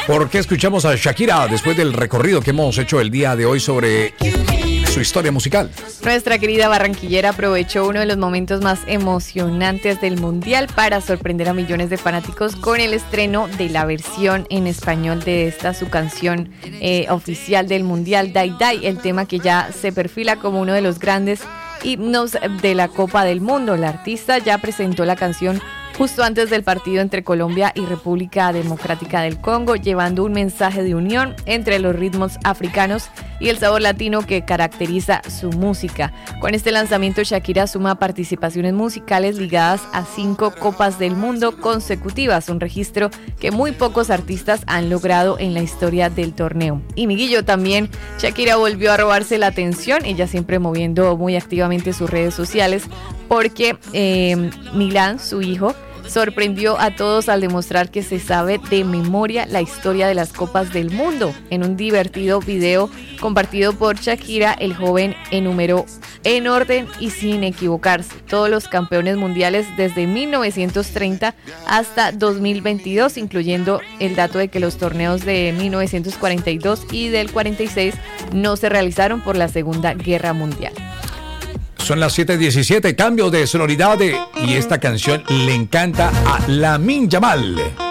¿Por qué escuchamos a Shakira después del recorrido que hemos hecho el día de hoy sobre su historia musical? Nuestra querida barranquillera aprovechó uno de los momentos más emocionantes del Mundial para sorprender a millones de fanáticos con el estreno de la versión en español de esta su canción oficial del Mundial, Dai Dai, el tema que ya se perfila como uno de los grandes himnos de la Copa del Mundo. La artista ya presentó la canción justo antes del partido entre Colombia y República Democrática del Congo, llevando un mensaje de unión entre los ritmos africanos y el sabor latino que caracteriza su música. Con este lanzamiento, Shakira suma participaciones musicales ligadas a 5 Copas del Mundo consecutivas, un registro que muy pocos artistas han logrado en la historia del torneo. Y Miguillo, también Shakira volvió a robarse la atención, ella siempre moviendo muy activamente sus redes sociales, porque Milán, su hijo, sorprendió a todos al demostrar que se sabe de memoria la historia de las Copas del Mundo. En un divertido video compartido por Shakira, el joven enumeró en orden y sin equivocarse todos los campeones mundiales desde 1930 hasta 2022, incluyendo el dato de que los torneos de 1942 y del 46 no se realizaron por la Segunda Guerra Mundial. Son las 7:17, cambio de sonoridad y esta canción le encanta a Lamine Yamal.